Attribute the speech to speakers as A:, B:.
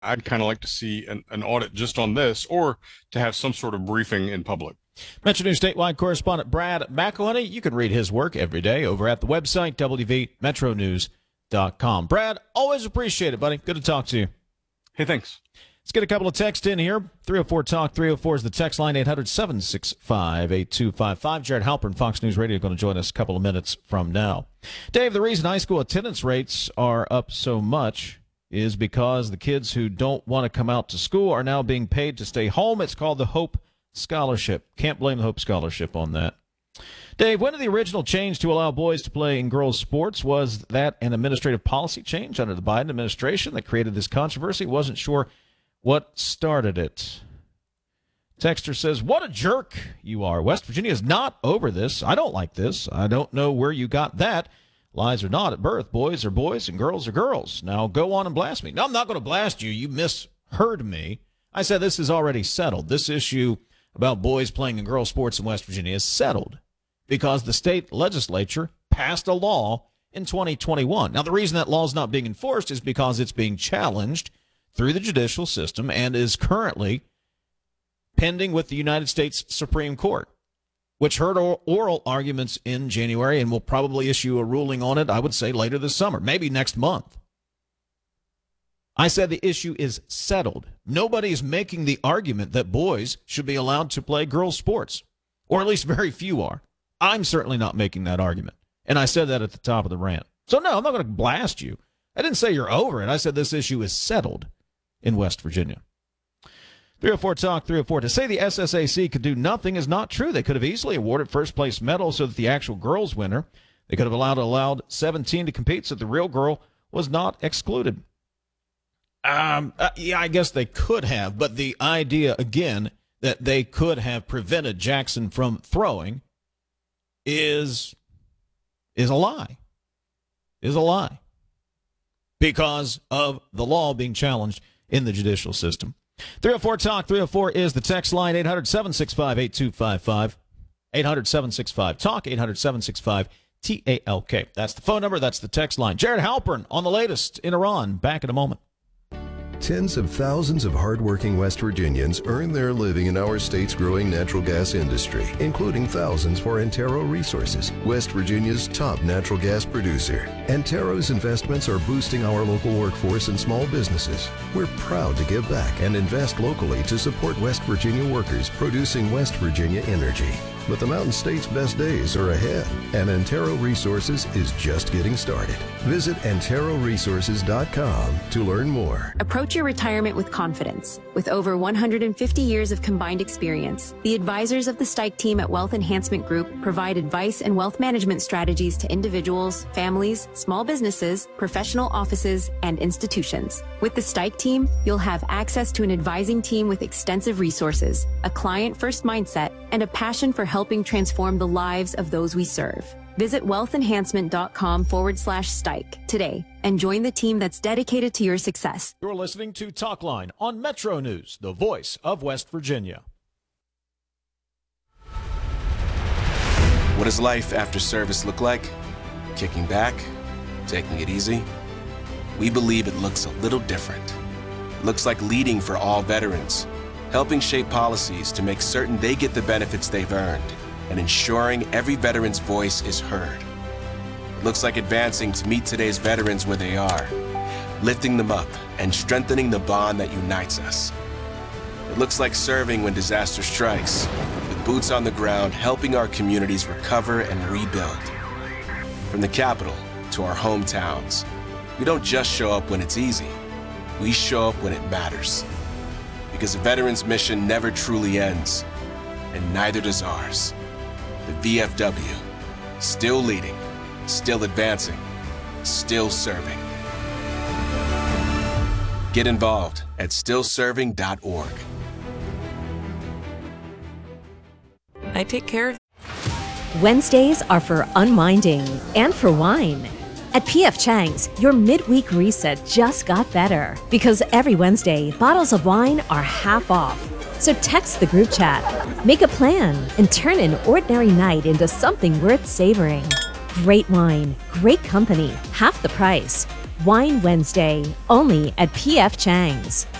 A: I'd kind of like to see an audit just on this, or to have some sort of briefing in public.
B: Metro News statewide correspondent Brad McElhenney. You can read his work every day over at the website, wvmetronews.com. Brad, always appreciate it, buddy. Good to talk to you.
A: Hey, thanks.
B: Let's get a couple of texts in here. 304-TALK, 304 is the text line, 800-765-8255. Jared Halpern, Fox News Radio, going to join us a couple of minutes from now. Dave, the reason high school attendance rates are up so much is because the kids who don't want to come out to school are now being paid to stay home. It's called the Hope Scholarship. Can't blame the Hope Scholarship on that. Dave, when did the original change to allow boys to play in girls' sports? Was that an administrative policy change under the Biden administration that created this controversy? Wasn't sure what started it. Texter says, what a jerk you are. West Virginia is not over this. I don't like this. I don't know where you got that. Lies are not at birth. Boys are boys and girls are girls. Now go on and blast me. No, I'm not going to blast you. You misheard me. I said this is already settled. This issue about boys playing in girls' sports in West Virginia is settled because the state legislature passed a law in 2021. Now, the reason that law is not being enforced is because it's being challenged through the judicial system and is currently pending with the United States Supreme Court, which heard oral arguments in January and will probably issue a ruling on it, I would say, later this summer, maybe next month. I said the issue is settled. Nobody's making the argument that boys should be allowed to play girls' sports, or at least very few are. I'm certainly not making that argument, and I said that at the top of the rant. So, no, I'm not going to blast you. I didn't say you're over it. I said this issue is settled in West Virginia. 304-TALK, 304. To say the SSAC could do nothing is not true. They could have easily awarded first-place medals so that the actual girls winner, they could have allowed 17 to compete so the real girl was not excluded. Yeah, I guess they could have, but the idea, again, that they could have prevented Jackson from throwing is a lie. Is a lie. Because of the law being challenged in the judicial system. 304-TALK, 304 is the text line, 800-765-8255. 800-765-TALK, 800-765-TALK. That's the phone number, that's the text line. Jared Halpern on the latest in Iran. Back in a moment.
C: Tens of thousands of hardworking West Virginians earn their living in our state's growing natural gas industry, including thousands for Antero Resources, West Virginia's top natural gas producer. Antero's investments are boosting our local workforce and small businesses. We're proud to give back and invest locally to support West Virginia workers producing West Virginia energy. But the Mountain State's best days are ahead, and Antero Resources is just getting started. Visit AnteroResources.com to learn more.
D: Approach your retirement with confidence. With over 150 years of combined experience, the advisors of the Stike team at Wealth Enhancement Group provide advice and wealth management strategies to individuals, families, small businesses, professional offices, and institutions. With the Stike team, you'll have access to an advising team with extensive resources, a client-first mindset, and a passion for helping transform the lives of those we serve. Visit wealthenhancement.com/Stike today and join the team that's dedicated to your success.
B: You're listening to Talkline on Metro News, the voice of West Virginia.
E: What does life after service look like? Kicking back? Taking it easy? We believe it looks a little different. It looks like leading for all veterans, helping shape policies to make certain they get the benefits they've earned, and ensuring every veteran's voice is heard. It looks like advancing to meet today's veterans where they are, lifting them up and strengthening the bond that unites us. It looks like serving when disaster strikes, with boots on the ground helping our communities recover and rebuild. From the capital to our hometowns, we don't just show up when it's easy, we show up when it matters. Because a veteran's mission never truly ends, and neither does ours. The VFW, still leading, still advancing, still serving. Get involved at stillserving.org.
F: I take care of.
G: Wednesdays are for unwinding and for wine. At P.F. Chang's, your midweek reset just got better because every Wednesday, bottles of wine are half off. So text the group chat, make a plan, and turn an ordinary night into something worth savoring. Great wine, great company, half the price. Wine Wednesday, only at P.F. Chang's.